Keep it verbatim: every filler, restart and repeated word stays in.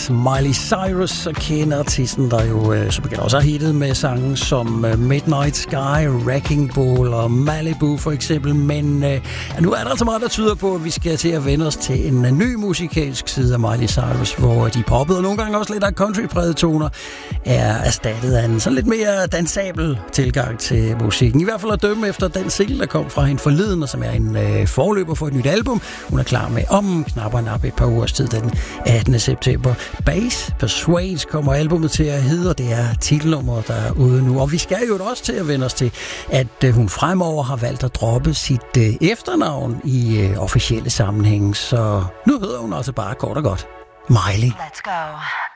Cyrus. Miley Cyrus, og kender artisten, der jo øh, som bekendt også har hittet med sange som øh, Midnight Sky, Wrecking Ball og Malibu for eksempel. Men øh, nu er der altså meget, der tyder på, at vi skal til at vende os til en øh, ny musikalsk side af Miley Cyrus, hvor de poppede og nogle gange også lidt af country-prægede toner er erstattet af en sådan lidt mere dansabel tilgang til musikken. I hvert fald at dømme efter den single, der kom fra hende forleden, og som er en øh, forløber for et nyt album. Hun er klar med om knap og nap et par ugers tid den attende september. Bass Persuades kommer albumet til at hedde, og det er titelnummeret, der er ude nu. Og vi skal jo også til at vende os til, at øh, hun fremover har valgt at droppe sit øh, efternavn i øh, officielle sammenhæng. Så nu hedder hun altså bare kort og godt Miley. Let's go.